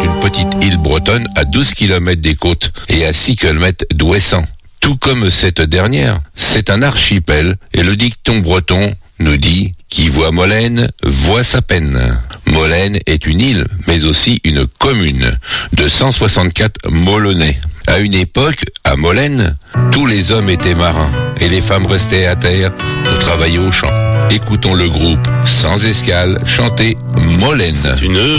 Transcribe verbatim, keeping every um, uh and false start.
une petite île bretonne à douze kilomètres des côtes et à six kilomètres d'Ouessant. Tout comme cette dernière, c'est un archipel et le dicton breton nous dit « Qui voit Molène, voit sa peine ». Molène est une île, mais aussi une commune de cent soixante-quatre Molonais. À une époque, à Molène, tous les hommes étaient marins et les femmes restaient à terre pour travailler au champ. Écoutons le groupe Sans Escale chanter Molène. C'est une